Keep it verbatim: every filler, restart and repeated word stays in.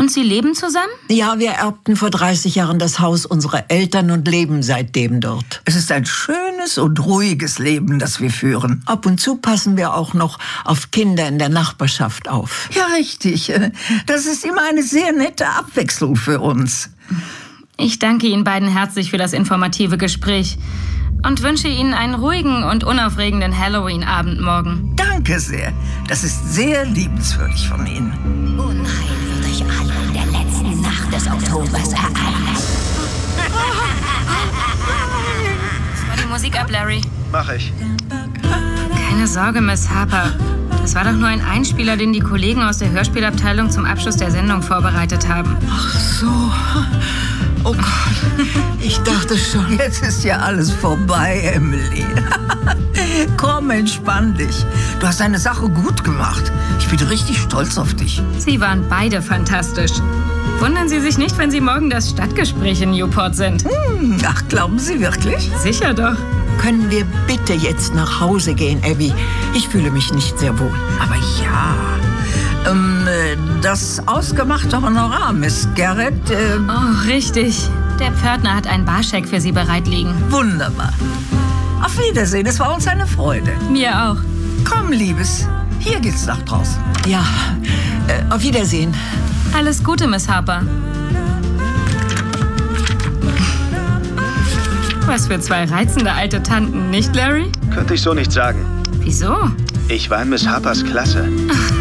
Und Sie leben zusammen? Ja, wir erbten vor dreißig Jahren das Haus unserer Eltern und leben seitdem dort. Es ist ein schönes und ruhiges Leben, das wir führen. Ab und zu passen wir auch noch auf Kinder in der Nachbarschaft auf. Ja, richtig. Das ist immer eine sehr nette Abwechslung für uns. Ich danke Ihnen beiden herzlich für das informative Gespräch und wünsche Ihnen einen ruhigen und unaufregenden Halloween-Abend morgen. Danke sehr. Das ist sehr liebenswürdig von Ihnen. Unheil wird euch alle in der letzten Nacht des Oktobers ereilen. Fahr die Musik ab, Larry. Mach ich. Keine Sorge, Miss Harper. Das war doch nur ein Einspieler, den die Kollegen aus der Hörspielabteilung zum Abschluss der Sendung vorbereitet haben. Ach so. Oh Gott, ich dachte schon. Jetzt ist ja alles vorbei, Emily. Komm, entspann dich. Du hast deine Sache gut gemacht. Ich bin richtig stolz auf dich. Sie waren beide fantastisch. Wundern Sie sich nicht, wenn Sie morgen das Stadtgespräch in Newport sind. Hm, ach, glauben Sie wirklich? Sicher doch. Können wir bitte jetzt nach Hause gehen, Abby? Ich fühle mich nicht sehr wohl. Aber ja. Ähm, das ausgemachte Honorar, Miss Garrett. Äh, oh, richtig. Der Pförtner hat einen Barscheck für Sie bereit liegen. Wunderbar. Auf Wiedersehen, es war uns eine Freude. Mir auch. Komm, Liebes, hier geht's nach draußen. Ja, äh, auf Wiedersehen. Alles Gute, Miss Harper. Was für zwei reizende alte Tanten, nicht, Larry? Könnte ich so nicht sagen. Wieso? Ich war in Miss Harpers Klasse. Ach,